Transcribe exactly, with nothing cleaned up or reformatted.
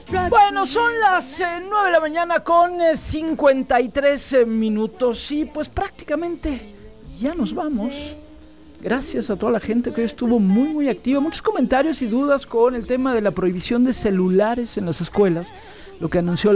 Bueno, son las eh, nueve de la mañana con eh, cincuenta y tres eh, minutos y pues prácticamente ya nos vamos. Gracias a toda la gente que hoy estuvo muy muy activa. Muchos comentarios y dudas con el tema de la prohibición de celulares en las escuelas, lo que anunció